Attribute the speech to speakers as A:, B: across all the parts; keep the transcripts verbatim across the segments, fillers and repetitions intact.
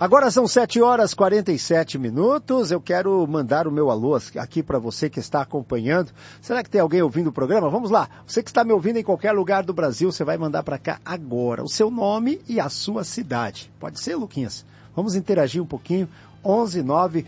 A: Agora são sete horas e quarenta e sete minutos, eu quero mandar o meu alô aqui para você que está acompanhando. Será que tem alguém ouvindo o programa? Vamos lá, você que está me ouvindo em qualquer lugar do Brasil, você vai mandar para cá agora o seu nome e a sua cidade. Pode ser, Luquinhas? Vamos interagir um pouquinho, onze nove...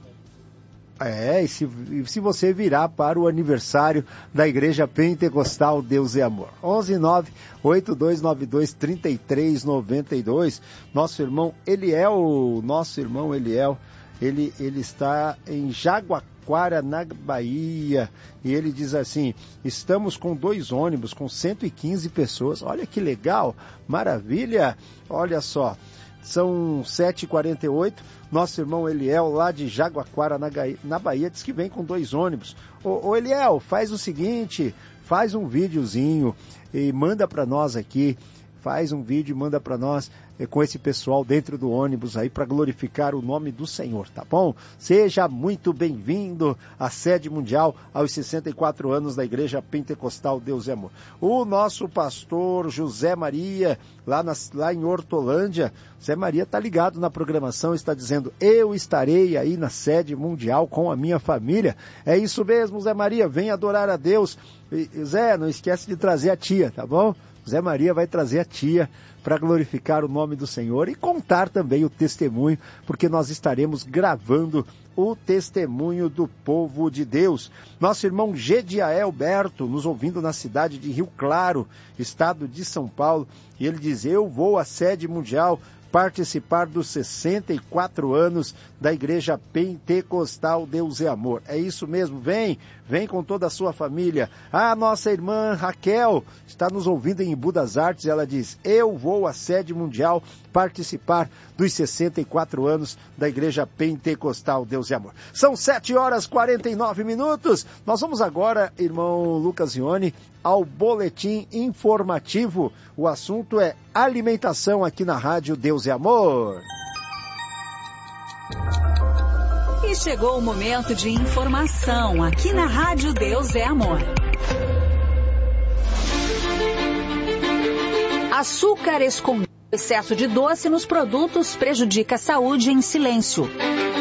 A: É, e se, se você virar para o aniversário da Igreja Pentecostal Deus é Amor. onze nove oito dois nove dois três três nove dois. Nosso irmão Eliel, nosso irmão Eliel, ele, ele está em Jaguaquara, na Bahia, e ele diz assim: estamos com dois ônibus, com cento e quinze pessoas. Olha que legal, maravilha, olha só. São sete e quarenta e oito, nosso irmão Eliel, lá de Jaguaquara, na, na Bahia, diz que vem com dois ônibus. Ô, ô Eliel, faz o seguinte, faz um videozinho e manda para nós aqui, faz um vídeo e manda para nós eh, com esse pessoal dentro do ônibus aí para glorificar o nome do Senhor, tá bom? Seja muito bem-vindo à sede mundial aos sessenta e quatro anos da Igreja Pentecostal Deus é Amor. O nosso pastor José Maria, lá, na, lá em Hortolândia, José Maria está ligado na programação, está dizendo: eu estarei aí na sede mundial com a minha família. É isso mesmo, Zé Maria, vem adorar a Deus. E, Zé, não esquece de trazer a tia, tá bom? Zé Maria vai trazer a tia para glorificar o nome do Senhor e contar também o testemunho, porque nós estaremos gravando o testemunho do povo de Deus. Nosso irmão Gediael Berto, nos ouvindo na cidade de Rio Claro, estado de São Paulo, e ele diz: eu vou à sede mundial participar dos sessenta e quatro anos da Igreja Pentecostal Deus é Amor. É isso mesmo, vem, vem com toda a sua família. A nossa irmã Raquel está nos ouvindo em Embu das Artes, ela diz: eu vou à sede mundial participar dos sessenta e quatro anos da Igreja Pentecostal Deus é Amor. São sete horas e quarenta e nove minutos, nós vamos agora, irmão Lucas Ione, ao boletim informativo. O assunto é alimentação aqui na Rádio Deus é Amor.
B: E chegou o momento de informação aqui na Rádio Deus é Amor. Açúcar escondido, excesso de doce nos produtos prejudica a saúde em silêncio.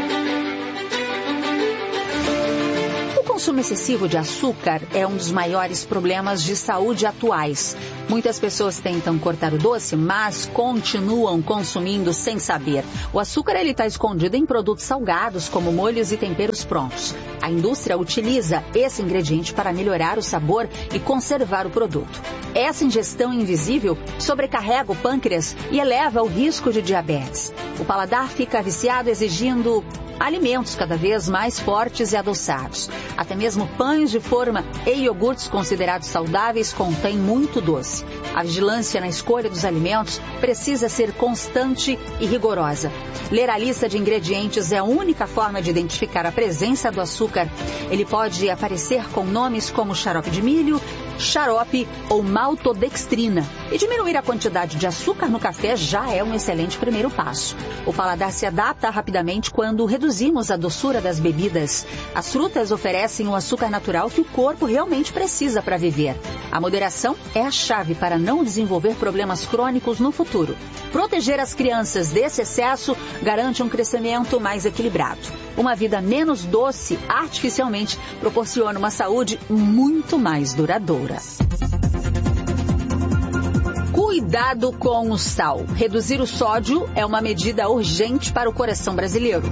B: O consumo excessivo de açúcar é um dos maiores problemas de saúde atuais. Muitas pessoas tentam cortar o doce, mas continuam consumindo sem saber. O açúcar ele está escondido em produtos salgados, como molhos e temperos prontos. A indústria utiliza esse ingrediente para melhorar o sabor e conservar o produto. Essa ingestão invisível sobrecarrega o pâncreas e eleva o risco de diabetes. O paladar fica viciado, exigindo alimentos cada vez mais fortes e adoçados. Até mesmo pães de forma e iogurtes considerados saudáveis contêm muito doce. A vigilância na escolha dos alimentos precisa ser constante e rigorosa. Ler a lista de ingredientes é a única forma de identificar a presença do açúcar. Ele pode aparecer com nomes como xarope de milho, xarope ou maltodextrina. E diminuir a quantidade de açúcar no café já é um excelente primeiro passo. O paladar se adapta rapidamente quando reduzimos a doçura das bebidas. As frutas oferecem o açúcar natural que o corpo realmente precisa para viver. A moderação é a chave para não desenvolver problemas crônicos no futuro. Proteger as crianças desse excesso garante um crescimento mais equilibrado. Uma vida menos doce artificialmente proporciona uma saúde muito mais duradoura. Cuidado com o sal. Reduzir o sódio é uma medida urgente para o coração brasileiro.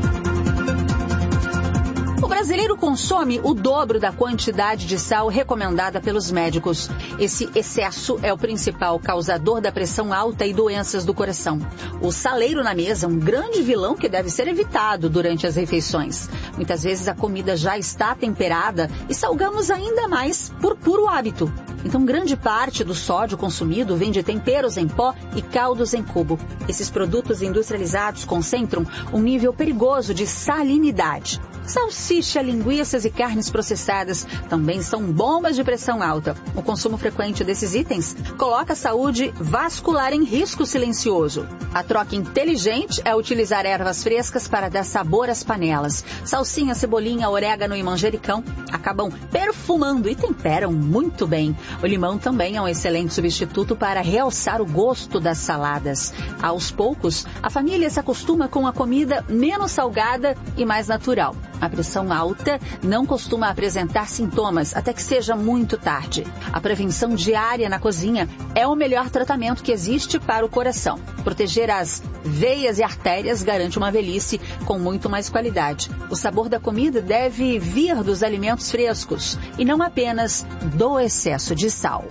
B: O brasileiro consome o dobro da quantidade de sal recomendada pelos médicos. Esse excesso é o principal causador da pressão alta e doenças do coração. O saleiro na mesa é um grande vilão que deve ser evitado durante as refeições. Muitas vezes a comida já está temperada e salgamos ainda mais por puro hábito. Então, grande parte do sódio consumido vem de temperos em pó e caldos em cubo. Esses produtos industrializados concentram um nível perigoso de salinidade. Salsicha, linguiças e carnes processadas também são bombas de pressão alta. O consumo frequente desses itens coloca a saúde vascular em risco silencioso. A troca inteligente é utilizar ervas frescas para dar sabor às panelas. Salsinha, cebolinha, orégano e manjericão acabam perfumando e temperam muito bem. O limão também é um excelente substituto para realçar o gosto das saladas. Aos poucos, a família se acostuma com a comida menos salgada e mais natural. A pressão alta não costuma apresentar sintomas até que seja muito tarde. A prevenção diária na cozinha é o melhor tratamento que existe para o coração. Proteger as veias e artérias garante uma velhice com muito mais qualidade. O sabor da comida deve vir dos alimentos frescos e não apenas do excesso de sal.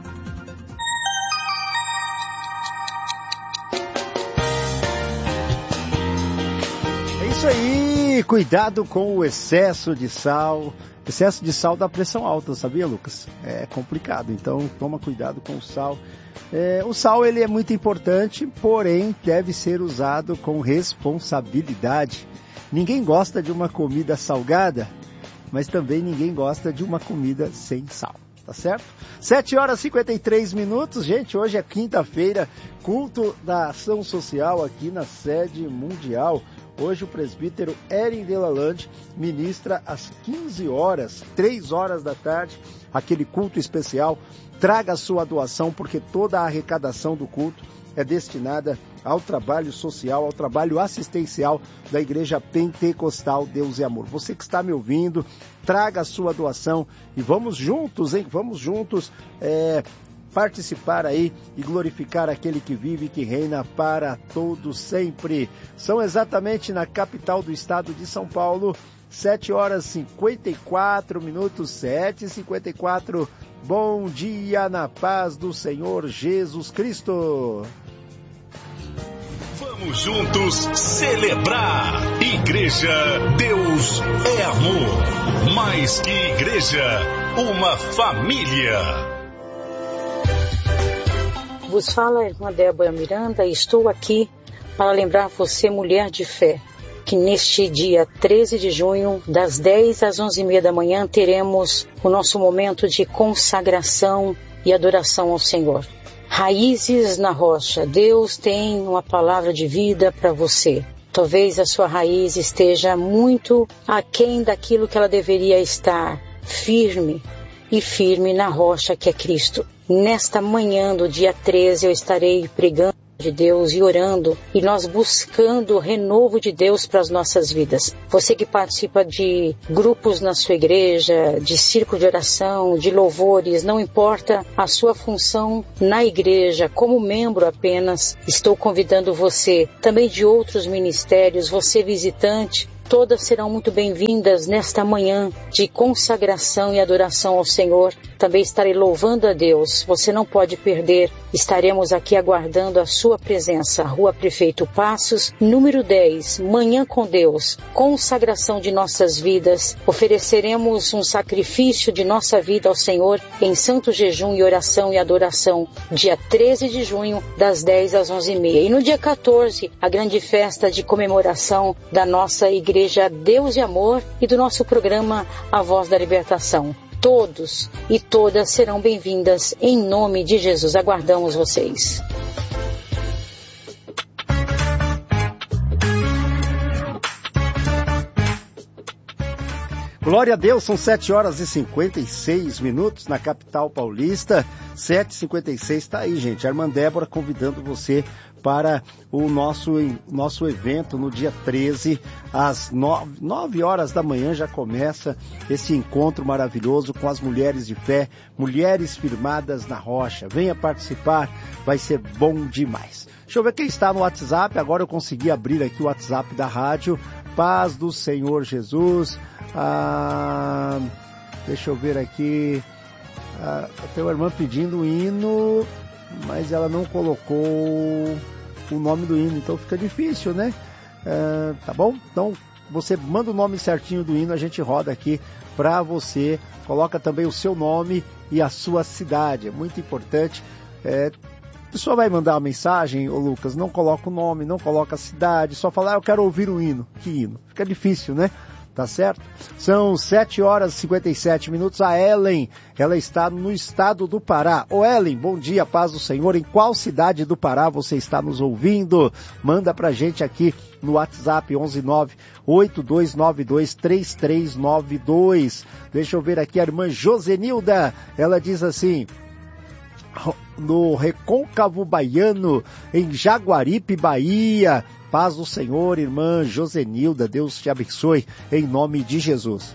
A: É isso aí, cuidado com o excesso de sal. Excesso de sal dá pressão alta, sabia, Lucas? É complicado, então toma cuidado com o sal. É, o sal ele é muito importante, porém deve ser usado com responsabilidade. Ninguém gosta de uma comida salgada, mas também ninguém gosta de uma comida sem sal. Tá certo? sete horas e cinquenta e três minutos, gente, hoje é quinta-feira, culto da ação social aqui na sede mundial. Hoje o presbítero Erin Delalande ministra às quinze horas, três horas da tarde, aquele culto especial. Traga a sua doação, porque toda a arrecadação do culto é destinada ao trabalho social, ao trabalho assistencial da Igreja Pentecostal Deus e Amor. Você que está me ouvindo, traga a sua doação e vamos juntos, hein? Vamos juntos é, participar aí e glorificar aquele que vive e que reina para todos sempre. São exatamente na capital do estado de São Paulo, sete horas e cinquenta e quatro minutos, sete e cinquenta e quatro. Bom dia na paz do Senhor Jesus Cristo.
C: Vamos juntos celebrar. Igreja Deus é amor. Mais que igreja, uma família.
D: Vos fala a irmã Débora Miranda e estou aqui para lembrar você, mulher de fé, que neste dia treze de junho, das dez às onze e meia da manhã, teremos o nosso momento de consagração e adoração ao Senhor. Raízes na rocha. Deus tem uma palavra de vida para você. Talvez a sua raiz esteja muito aquém daquilo que ela deveria estar, firme e firme na rocha que é Cristo. Nesta manhã do dia treze eu estarei pregando de Deus e orando e nós buscando o renovo de Deus para as nossas vidas. Você que participa de grupos na sua igreja, de círculo de oração, de louvores, não importa a sua função na igreja, como membro apenas, estou convidando você, também de outros ministérios, você visitante, todas serão muito bem-vindas nesta manhã de consagração e adoração ao Senhor. Também estarei louvando a Deus. Você não pode perder. Estaremos aqui aguardando a sua presença. Rua Prefeito Passos, número dez, Manhã com Deus. Consagração de nossas vidas. Ofereceremos um sacrifício de nossa vida ao Senhor em santo jejum e oração e adoração. Dia treze de junho, das dez às onze e meia. E no dia quatorze, a grande festa de comemoração da nossa igreja. Igreja Deus e Amor e do nosso programa A Voz da Libertação. Todos e todas serão bem-vindas em nome de Jesus. Aguardamos vocês.
A: Glória a Deus, são sete horas e cinquenta e seis minutos na capital paulista. sete e cinquenta e seis, está aí, gente. A irmã Débora convidando você para o nosso, nosso evento no dia treze, às nove horas da manhã já começa esse encontro maravilhoso com as mulheres de fé, mulheres firmadas na rocha. Venha participar, vai ser bom demais. Deixa eu ver quem está no WhatsApp. Agora eu consegui abrir aqui o WhatsApp da rádio. Paz do Senhor Jesus. Ah, deixa eu ver aqui. Ah, tem uma irmã pedindo o hino, mas ela não colocou o nome do hino, então fica difícil, né? Ah, tá bom? Então você manda o nome certinho do hino, a gente roda aqui para você. Coloca também o seu nome e a sua cidade, é muito importante. É, a pessoa vai mandar uma mensagem, ô Lucas, não coloca o nome, não coloca a cidade, só fala, ah, eu quero ouvir o hino. Que hino? Fica difícil, né? tá certo? São sete horas e cinquenta e sete minutos. A Ellen, ela está no estado do Pará. Ô Ellen, bom dia, paz do Senhor. Em qual cidade do Pará você está nos ouvindo? Manda pra gente aqui no WhatsApp onze nove oito dois nove dois três três nove dois. Deixa eu ver aqui a irmã Josenilda. Ela diz assim: no Recôncavo Baiano, em Jaguaripe, Bahia. Paz do Senhor, irmã Josenilda, Deus te abençoe, em nome de Jesus.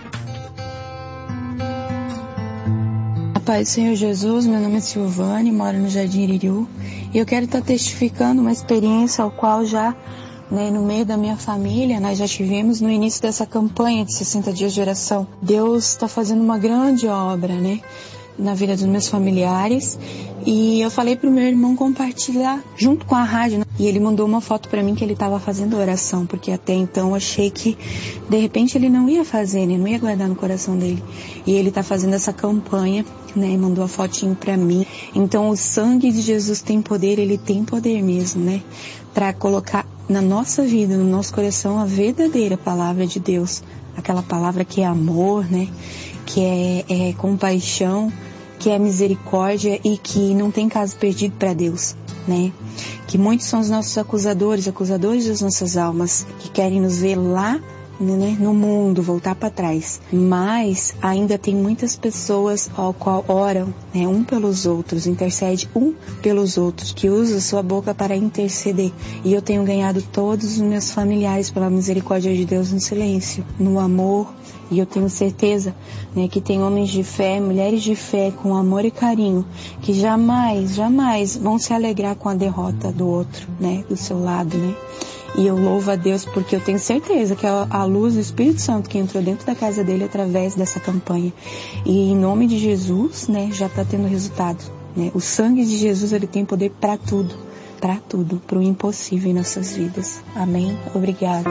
E: A paz do Senhor Jesus, meu nome é Silvane, moro no Jardim Iririú, e eu quero estar testificando uma experiência ao qual já, né, no meio da minha família, nós já tivemos no início dessa campanha de sessenta dias de oração. Deus está fazendo uma grande obra, né, na vida dos meus familiares, e eu falei pro meu irmão compartilhar junto com a rádio, né? E ele mandou uma foto para mim que ele estava fazendo oração, porque até então eu achei que de repente ele não ia fazer, né? Não ia guardar no coração dele, e ele tá fazendo essa campanha, né, e mandou a fotinho para mim. Então o sangue de Jesus tem poder, ele tem poder mesmo, né, para colocar na nossa vida, no nosso coração, a verdadeira palavra de Deus, aquela palavra que é amor, né, que é, é compaixão, que é misericórdia e que não tem caso perdido para Deus, né? Que muitos são os nossos acusadores, acusadores das nossas almas, que querem nos ver lá, né, no mundo, voltar para trás. Mas ainda tem muitas pessoas ao qual oram, né, um pelos outros, intercede um pelos outros, que usa a sua boca para interceder. E eu tenho ganhado todos os meus familiares pela misericórdia de Deus no silêncio, no amor. E eu tenho certeza, né, que tem homens de fé, mulheres de fé, com amor e carinho, que jamais, jamais vão se alegrar com a derrota do outro, né, do seu lado, né. E eu louvo a Deus porque eu tenho certeza que é a luz do Espírito Santo que entrou dentro da casa dele através dessa campanha. E em nome de Jesus, né, já está tendo resultado, né. O sangue de Jesus, ele tem poder para tudo, para tudo, para o impossível em nossas vidas. Amém? Obrigada.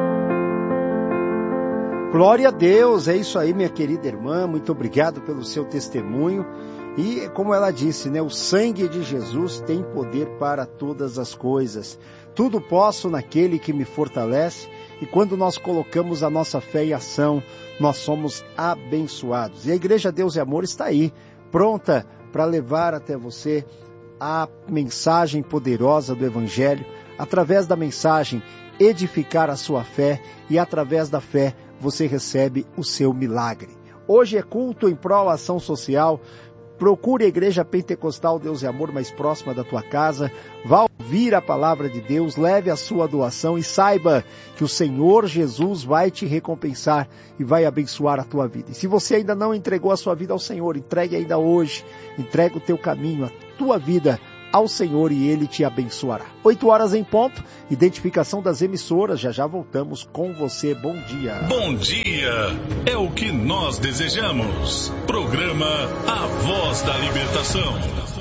A: Glória a Deus, é isso aí, minha querida irmã, muito obrigado pelo seu testemunho. E como ela disse, né, o sangue de Jesus tem poder para todas as coisas. Tudo posso naquele que me fortalece, e quando nós colocamos a nossa fé em ação, nós somos abençoados. E a Igreja Deus e Amor está aí, pronta para levar até você a mensagem poderosa do Evangelho, através da mensagem edificar a sua fé, e através da fé você recebe o seu milagre. Hoje é culto em prol ação social. Procure a Igreja Pentecostal Deus e Amor mais próxima da tua casa. Vá ouvir a palavra de Deus, leve a sua doação e saiba que o Senhor Jesus vai te recompensar e vai abençoar a tua vida. E se você ainda não entregou a sua vida ao Senhor, entregue ainda hoje. Entregue o teu caminho, a tua vida ao Senhor, e Ele te abençoará. Oito horas em ponto, identificação das emissoras, já já voltamos com você. Bom dia.
C: Bom dia, é o que nós desejamos. Programa A Voz da Libertação.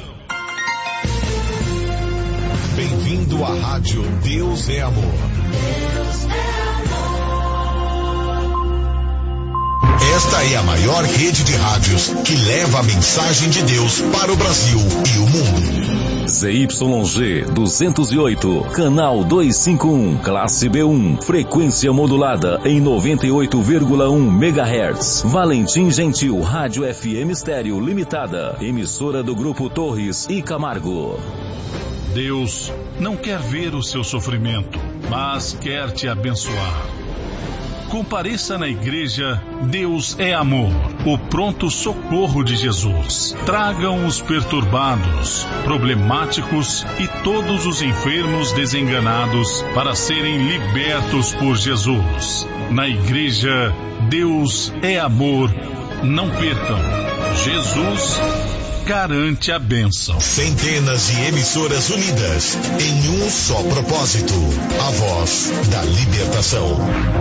F: Bem-vindo à rádio Deus é Amor.
C: Deus é
F: amor. Esta é a maior rede de rádios que leva a mensagem de Deus para o Brasil e o mundo.
G: Z Y G duzentos e oito, canal duzentos e cinquenta e um, classe B um, frequência modulada em noventa e oito vírgula um megahertz. Valentim Gentil, Rádio F M Estéreo Limitada, emissora do Grupo Torres e Camargo.
C: Deus não quer ver o seu sofrimento, mas quer te abençoar. Compareça na igreja Deus é Amor, o pronto socorro de Jesus. Tragam os perturbados, problemáticos e todos os enfermos desenganados para serem libertos por Jesus. Na igreja Deus é Amor, não percam. Jesus garante a bênção.
F: Centenas de emissoras unidas em um só propósito: a voz da libertação.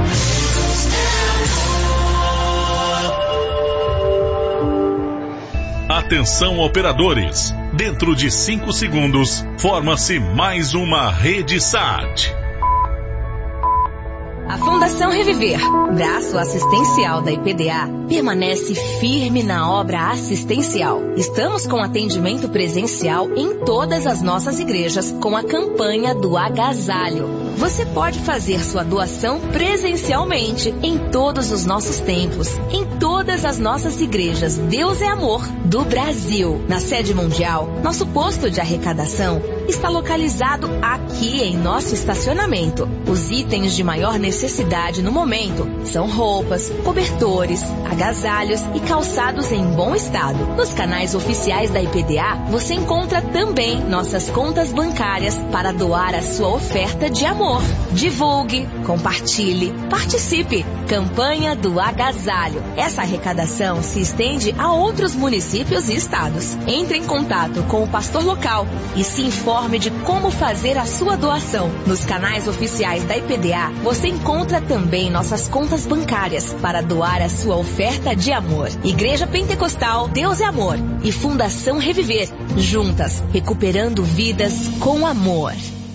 C: Atenção, operadores. Dentro de cinco segundos, forma-se mais uma rede S A T.
H: A Fundação Reviver, braço assistencial da I P D A, permanece firme na obra assistencial. Estamos com atendimento presencial em todas as nossas igrejas com a campanha do agasalho. Você pode fazer sua doação presencialmente em todos os nossos templos, em todas as nossas igrejas Deus é Amor do Brasil. Na sede mundial, nosso posto de arrecadação está localizado aqui em nosso estacionamento. Os itens de maior necessidade no momento são roupas, cobertores, agasalhos e calçados em bom estado. Nos canais oficiais da I P D A, você encontra também nossas contas bancárias para doar a sua oferta de amor. Divulgue, compartilhe, participe. Campanha do agasalho. Essa arrecadação se estende a outros municípios e estados. Entre em contato com o pastor local e se informe de como fazer a sua doação. Nos canais oficiais da I P D A, você encontra também nossas contas bancárias para doar a sua oferta de amor. Igreja Pentecostal Deus é Amor e Fundação Reviver, juntas, recuperando vidas com amor.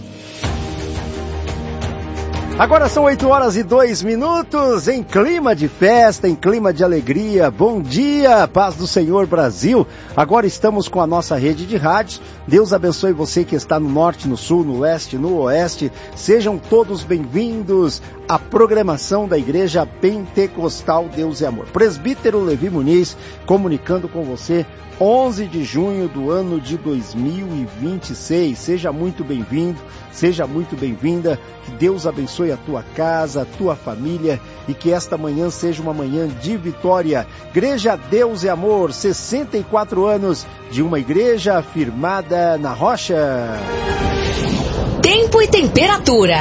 A: Agora são oito horas e dois minutos, em clima de festa, em clima de alegria. Bom dia, paz do Senhor Brasil. Agora estamos com a nossa rede de rádios. Deus abençoe você que está no norte, no sul, no leste, no oeste. Sejam todos bem-vindos à programação da Igreja Pentecostal Deus é Amor. Presbítero Levi Muniz comunicando com você, onze de junho do ano de dois mil e vinte e seis. Seja muito bem-vindo, seja muito bem-vinda. Que Deus abençoe a tua casa, a tua família e que esta manhã seja uma manhã de vitória. Igreja Deus é Amor, sessenta e quatro anos de uma igreja firmada na rocha.
H: Tempo e temperatura.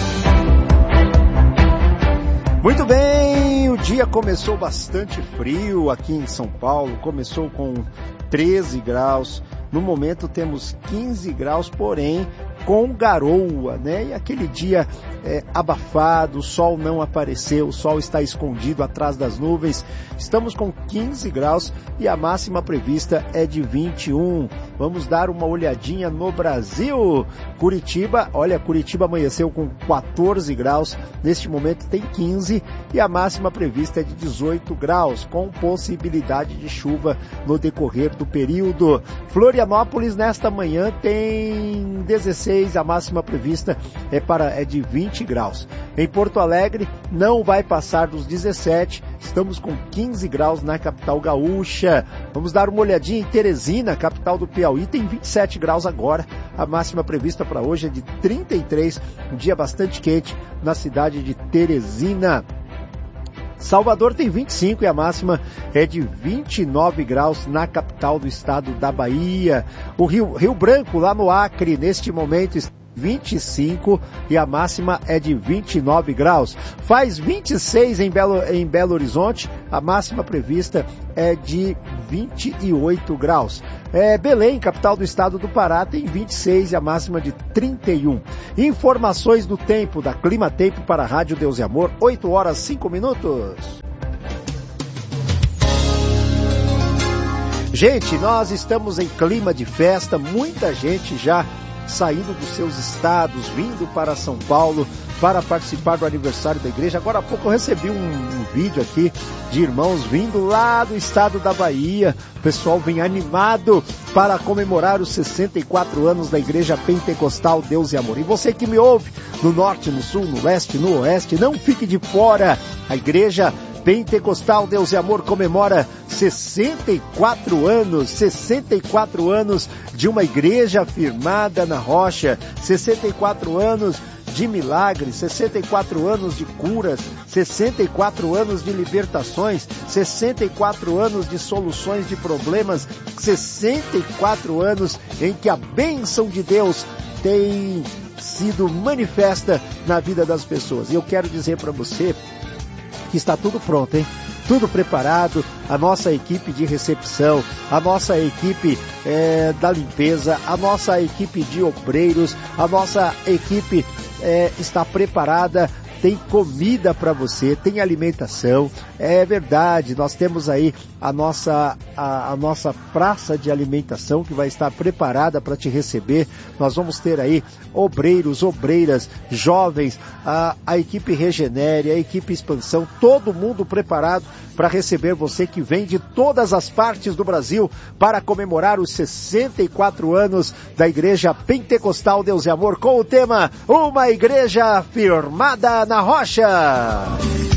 A: Muito bem, o dia começou bastante frio aqui em São Paulo, começou com treze graus, no momento temos quinze graus, porém com garoa, né? E aquele dia é, abafado, o sol não apareceu, o sol está escondido atrás das nuvens. Estamos com quinze graus e a máxima prevista é de vinte e um. Vamos dar uma olhadinha no Brasil. Curitiba, olha, Curitiba amanheceu com quatorze graus, neste momento tem quinze e a máxima prevista é de dezoito graus, com possibilidade de chuva no decorrer do período. Florianópolis nesta manhã tem dezesseis, a máxima prevista é, para, é de vinte graus. Em Porto Alegre não vai passar dos dezessete, estamos com quinze graus na capital gaúcha. Vamos dar uma olhadinha em Teresina, capital do Piauí, tem vinte e sete graus agora, a máxima prevista para hoje é de trinta e três, um dia bastante quente na cidade de Teresina. Salvador tem vinte e cinco e a máxima é de vinte e nove graus na capital do estado da Bahia. O Rio, Rio Branco, lá no Acre, neste momento está vinte e cinco e a máxima é de vinte e nove graus. Faz vinte e seis em Belo, em Belo Horizonte, a máxima prevista é de vinte e oito graus. É, Belém, capital do estado do Pará, tem vinte e seis e a máxima de trinta e um. Informações do tempo da Clima Tempo para a Rádio Deus e Amor, oito horas e cinco minutos. Gente, nós estamos em clima de festa, muita gente já saindo dos seus estados, vindo para São Paulo para participar do aniversário da igreja. Agora há pouco eu recebi um, um vídeo aqui de irmãos vindo lá do estado da Bahia. O pessoal vem animado para comemorar os sessenta e quatro anos da Igreja Pentecostal Deus e Amor. E você que me ouve no norte, no sul, no leste, no oeste, não fique de fora. A Igreja Pentecostal Deus e Amor comemora sessenta e quatro anos, sessenta e quatro anos de uma igreja firmada na rocha, sessenta e quatro anos de milagres, sessenta e quatro anos de curas, sessenta e quatro anos de libertações, sessenta e quatro anos de soluções de problemas, sessenta e quatro anos em que a bênção de Deus tem sido manifesta na vida das pessoas. E eu quero dizer para você que está tudo pronto, hein? Tudo preparado, a nossa equipe de recepção, a nossa equipe é, da limpeza, a nossa equipe de obreiros, a nossa equipe é, está preparada tem comida para você, tem alimentação. É verdade, nós temos aí a nossa, a, a nossa praça de alimentação que vai estar preparada para te receber. Nós vamos ter aí obreiros, obreiras, jovens, a, a equipe Regenere, a equipe Expansão, todo mundo preparado para receber você que vem de todas as partes do Brasil para comemorar os sessenta e quatro anos da Igreja Pentecostal Deus e Amor, com o tema Uma Igreja Firmada na Rocha.